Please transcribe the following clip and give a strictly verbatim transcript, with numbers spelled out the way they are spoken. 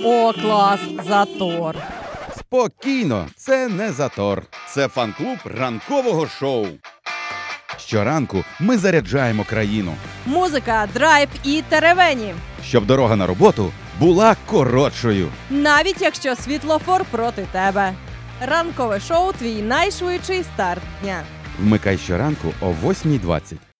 О, клас, затор. Спокійно, це не затор. Це фан-клуб ранкового шоу. Щоранку ми заряджаємо країну, Музика, драйв і теревені. щоб дорога на роботу була коротшою. Навіть якщо світлофор проти тебе. Ранкове шоу – твій найшвидший старт дня. Вмикай щоранку о восьмій двадцять.